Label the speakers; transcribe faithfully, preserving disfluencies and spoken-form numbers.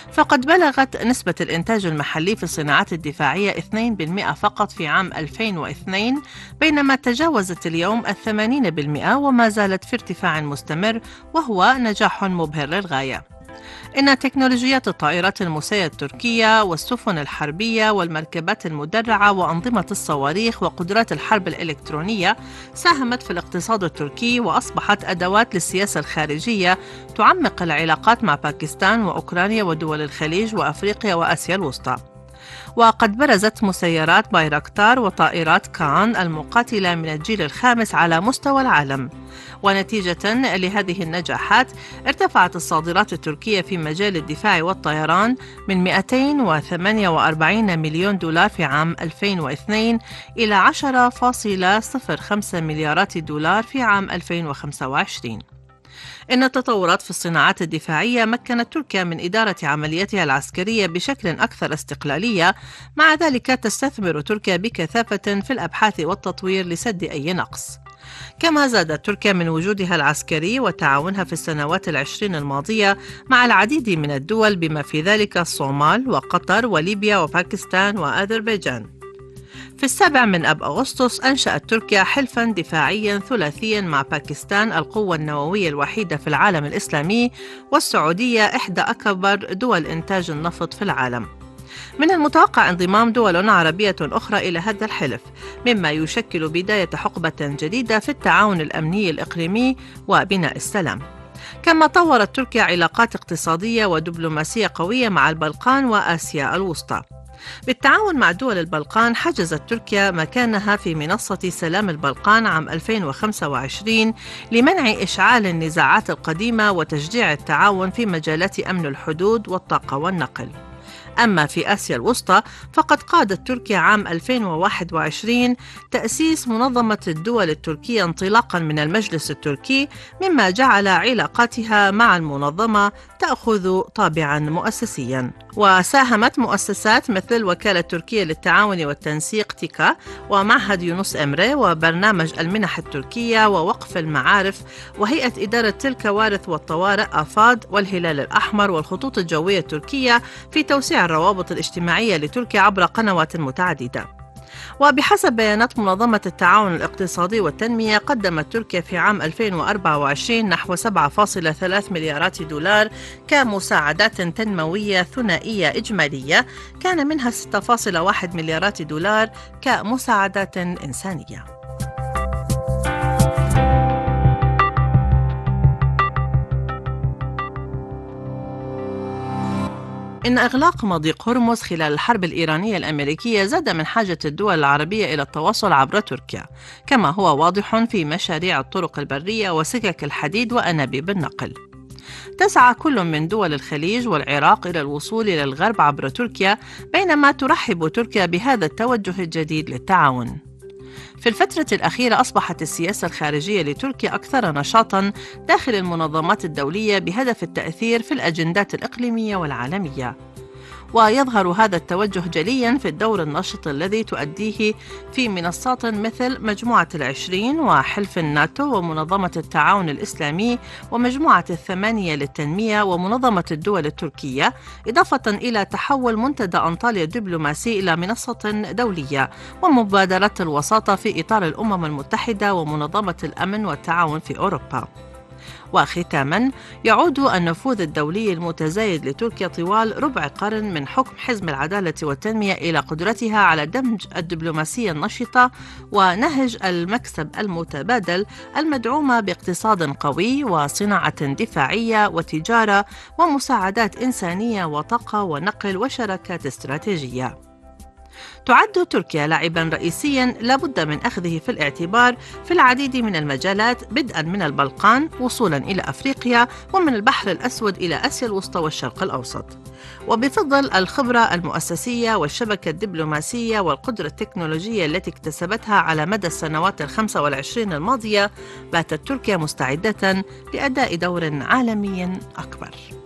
Speaker 1: فقد بلغت نسبة الإنتاج المحلي في الصناعات الدفاعية اثنين بالمئة فقط في عام ألفين واثنين، بينما تجاوزت اليوم الثمانين بالمئة وما زالت في ارتفاع مستمر، وهو نجاح مبهر للغاية. إن تكنولوجيات الطائرات المسيرة التركية والسفن الحربية والمركبات المدرعة وأنظمة الصواريخ وقدرات الحرب الإلكترونية ساهمت في الاقتصاد التركي وأصبحت أدوات للسياسة الخارجية تعمق العلاقات مع باكستان وأوكرانيا ودول الخليج وأفريقيا وآسيا الوسطى. وقد برزت مسيرات بايراكتار وطائرات كان المقاتلة من الجيل الخامس على مستوى العالم. ونتيجة لهذه النجاحات ارتفعت الصادرات التركية في مجال الدفاع والطيران من مئتين وثمانية وأربعين مليون دولار في عام ألفين واثنين إلى عشرة فاصلة صفر خمسة مليارات دولار في عام ألفين وخمسة وعشرين. إن التطورات في الصناعات الدفاعية مكنت تركيا من إدارة عملياتها العسكرية بشكل أكثر استقلالية، مع ذلك تستثمر تركيا بكثافة في الأبحاث والتطوير لسد أي نقص. كما زادت تركيا من وجودها العسكري وتعاونها في السنوات العشرين الماضية مع العديد من الدول، بما في ذلك الصومال وقطر وليبيا وباكستان وأذربيجان. في السابع من أب أغسطس أنشأت تركيا حلفاً دفاعياً ثلاثياً مع باكستان القوة النووية الوحيدة في العالم الإسلامي، والسعودية إحدى أكبر دول إنتاج النفط في العالم. من المتوقع انضمام دول عربية أخرى إلى هذا الحلف، مما يشكل بداية حقبة جديدة في التعاون الأمني الإقليمي وبناء السلام. كما طورت تركيا علاقات اقتصادية ودبلوماسية قوية مع البلقان وآسيا الوسطى. بالتعاون مع دول البلقان حجزت تركيا مكانها في منصة سلام البلقان عام ألفين وخمسة وعشرين لمنع إشعال النزاعات القديمة وتشجيع التعاون في مجالات أمن الحدود والطاقة والنقل. أما في آسيا الوسطى فقد قادت تركيا عام ألفين وواحد وعشرين تأسيس منظمة الدول التركية انطلاقا من المجلس التركي، مما جعل علاقاتها مع المنظمة تأخذ طابعا مؤسسيا. وساهمت مؤسسات مثل الوكالة التركية للتعاون والتنسيق تيكا ومعهد يونس أمري وبرنامج المنح التركية ووقف المعارف وهيئة إدارة الكوارث والطوارئ آفاد والهلال الأحمر والخطوط الجوية التركية في توسيع الروابط الاجتماعية لتركيا عبر قنوات متعددة. وبحسب بيانات منظمة التعاون الاقتصادي والتنمية، قدمت تركيا في عام ألفين وأربعة وعشرين نحو سبعة فاصلة ثلاثة مليارات دولار كمساعدات تنموية ثنائية إجمالية، كان منها ستة فاصلة واحد مليارات دولار كمساعدات إنسانية. إن إغلاق مضيق هرمز خلال الحرب الإيرانية الأمريكية زاد من حاجة الدول العربية إلى التواصل عبر تركيا، كما هو واضح في مشاريع الطرق البرية وسكك الحديد وأنابيب النقل. تسعى كل من دول الخليج والعراق إلى الوصول إلى الغرب عبر تركيا، بينما ترحب تركيا بهذا التوجه الجديد للتعاون. في الفترة الأخيرة أصبحت السياسة الخارجية لتركيا أكثر نشاطاً داخل المنظمات الدولية بهدف التأثير في الأجندات الإقليمية والعالمية. ويظهر هذا التوجه جلياً في الدور النشط الذي تؤديه في منصات مثل مجموعة العشرين وحلف الناتو ومنظمة التعاون الإسلامي ومجموعة الثمانية للتنمية ومنظمة الدول التركية، إضافة إلى تحول منتدى أنطاليا الدبلوماسي إلى منصة دولية ومبادرة الوساطة في إطار الأمم المتحدة ومنظمة الأمن والتعاون في أوروبا. وختاماً، يعود النفوذ الدولي المتزايد لتركيا طوال ربع قرن من حكم حزب العدالة والتنمية إلى قدرتها على دمج الدبلوماسية النشطة ونهج المكسب المتبادل المدعومة باقتصاد قوي وصناعة دفاعية وتجارة ومساعدات إنسانية وطاقة ونقل وشراكات استراتيجية. تعد تركيا لاعباً رئيسياً لا بد من أخذه في الاعتبار في العديد من المجالات، بدءاً من البلقان وصولاً إلى أفريقيا، ومن البحر الأسود إلى آسيا الوسطى والشرق الأوسط. وبفضل الخبرة المؤسسية والشبكة الدبلوماسية والقدرة التكنولوجية التي اكتسبتها على مدى السنوات الخمسة والعشرين الماضية، باتت تركيا مستعدة لأداء دور عالمي أكبر.